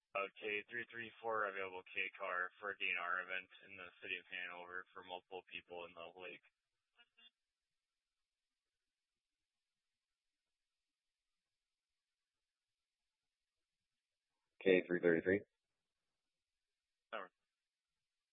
K334 available K car for a DNR event in the city of Hanover for multiple people in the lake. K333.